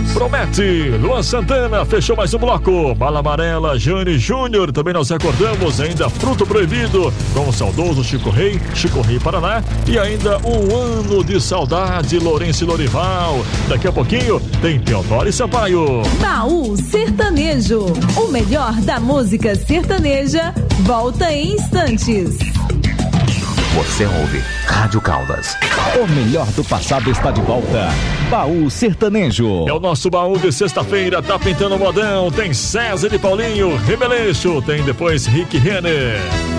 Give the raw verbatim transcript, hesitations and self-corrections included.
Promete. Luan Santana fechou mais um bloco. Bala Amarela, Jane Júnior. Também nós recordamos ainda Fruto Proibido com o saudoso Chico Rei, Chico Rei Paraná. E ainda Um Ano de Saudade, Lourenço e Lorival. Daqui a pouquinho tem Teodoro e Sampaio. Baú Sertanejo. O melhor da música sertaneja volta em instantes. Você ouve Rádio Caldas. O melhor do passado está de volta. Baú Sertanejo. É o nosso baú de sexta-feira, tá pintando modão. Tem César e Paulinho, Rebeleixo. Tem depois Rick Renner.